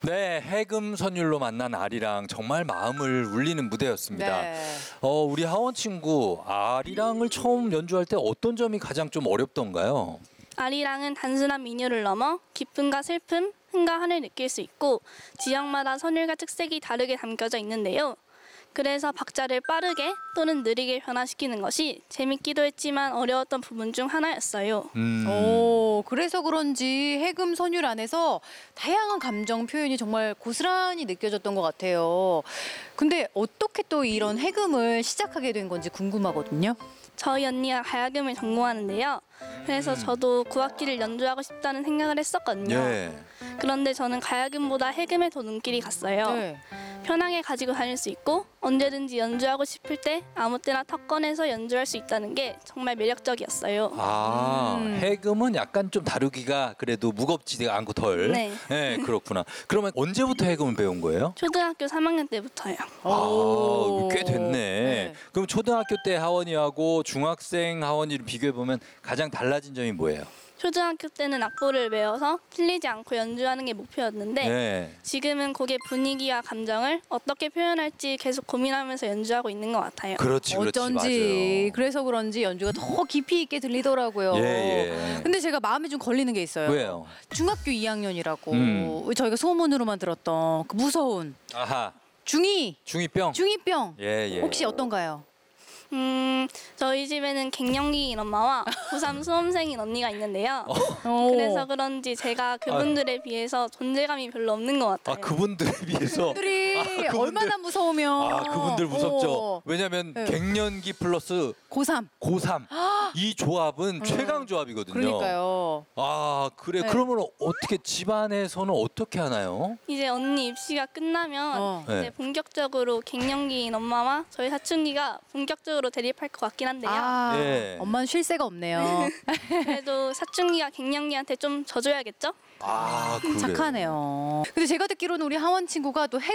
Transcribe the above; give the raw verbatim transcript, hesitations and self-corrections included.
네, 해금 선율로 만난 아리랑 정말 마음을 울리는 무대였습니다. 네. 어, 우리 하원 친구 아리랑을 처음 연주할 때 어떤 점이 가장 좀 어렵던가요? 아리랑은 단순한 민요를 넘어 기쁨과 슬픔, 흥과 한을 느낄 수 있고 지역마다 선율과 특색이 다르게 담겨져 있는데요. 그래서 박자를 빠르게 또는 느리게 변화시키는 것이 재밌기도 했지만 어려웠던 부분 중 하나였어요. 음. 오, 그래서 그런지 해금 선율 안에서 다양한 감정 표현이 정말 고스란히 느껴졌던 것 같아요. 근데 어떻게 또 이런 해금을 시작하게 된 건지 궁금하거든요. 저희 언니가 가야금을 전공하는데요. 그래서 저도 구악기를 연주하고 싶다는 생각을 했었거든요. 예. 그런데 저는 가야금보다 해금에 더 눈길이 갔어요. 네. 편하게 가지고 다닐 수 있고 언제든지 연주하고 싶을 때 아무 때나 턱 꺼내서 연주할 수 있다는 게 정말 매력적이었어요. 아, 음. 해금은 약간 좀 다루기가 그래도 무겁지 않고 덜. 네. 네, 그렇구나. 그러면 언제부터 해금을 배운 거예요? 초등학교 삼 학년 때부터요. 아, 꽤 됐네. 네. 그럼 초등학교 때 하원이하고 중학생 하원이를 비교해 보면 가장 달라진 점이 뭐예요? 초등학교 때는 악보를 외워서 틀리지 않고 연주하는 게 목표였는데 네. 지금은 곡의 분위기와 감정을 어떻게 표현할지 계속 고민하면서 연주하고 있는 것 같아요. 그렇지, 그렇지, 어쩐지 맞아요. 그래서 그런지 연주가 더 깊이 있게 들리더라고요. 예, 예. 근데 제가 마음에 좀 걸리는 게 있어요. 왜요? 중학교 이 학년이라고 음. 저희가 소문으로만 들었던 그 무서운 아하, 중이 중이병. 중이병 예, 예. 혹시 어떤가요? 음, 저희 집에는 갱년기인 엄마와 고삼 수험생인 언니가 있는데요. 오. 그래서 그런지 제가 그분들에 비해서 존재감이 별로 없는 것 같아요. 아, 그분들에 비해서. 그들이 아, 그분들. 얼마나 무서우면 아, 그분들 무섭죠. 어. 왜냐면 네. 갱년기 플러스 고삼 고삼 이 조합은 최강 조합이거든요. 그러니까요. 아, 그래. 네. 그러면 어떻게 집안에서는 어떻게 하나요? 이제 언니 입시가 끝나면 어. 이제 네. 본격적으로 갱년기인 엄마와 저희 사춘기가 본격적으로 대립할 것 같긴 한데요. 아, 예. 엄마는 쉴 새가 없네요. 그래도 사춘기가 갱년기한테 좀 져줘야겠죠? 아, 그래요. 착하네요. 근데 제가 듣기로는 우리 하원 친구가 또